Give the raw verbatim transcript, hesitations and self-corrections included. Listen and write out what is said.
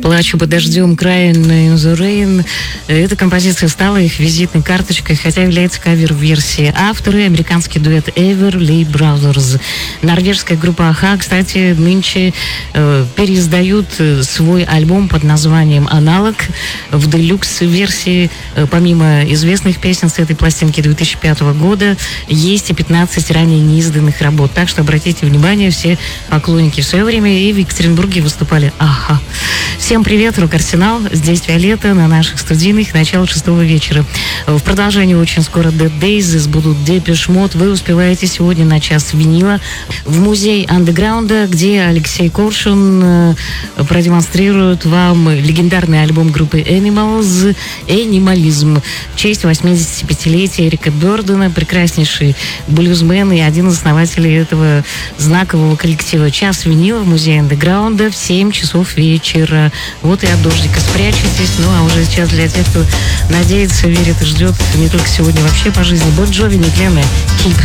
«Плачу под дождем», «Crying in the Rain». Эта композиция стала их визитной карточкой, хотя является кавер-версией. Авторы — американский дуэт Everly Brothers. Норвежская группа а-ха, кстати, нынче э, переиздают свой альбом под названием «Аналог» в делюкс-версии. Э, помимо известных песен с этой пластинки две тысячи пятого года, есть и пятнадцать ранее неизданных работ. Так что обратите внимание, все поклонники. В свое время и в Екатеринбурге выступали а-ха. Всем привет, Рок-Арсенал. Здесь Виолетта на наших студийных. Начало шестого вечера. В продолжении очень скоро Dead Days. Здесь будут Depeche Mode. Вы успеваете сегодня на час винила в музей андеграунда, где Алексей Коршун продемонстрирует вам легендарный альбом группы Animals «Animalism» в честь восьмидесятипятилетия Эрика Бёрдена, прекраснейший блюзмен и один из основателей этого знакового коллектива. Час винила в музее андеграунда в семь часов вечера. Вот и от дождика спрячетесь. Ну, а уже сейчас для тех, кто надеется, верит и ждет не только сегодня, вообще по жизни. Бон Джови, нетленно. Keep.